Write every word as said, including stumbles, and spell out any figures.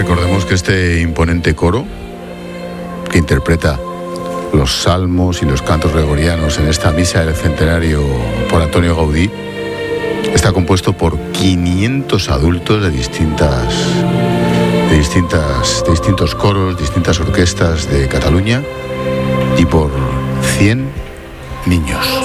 Recordemos que este imponente coro que interpreta los salmos y los cantos gregorianos en esta misa del centenario por Antonio Gaudí está compuesto por quinientos adultos de distintas, de distintas, de distintos coros, distintas orquestas de Cataluña y por cien niños.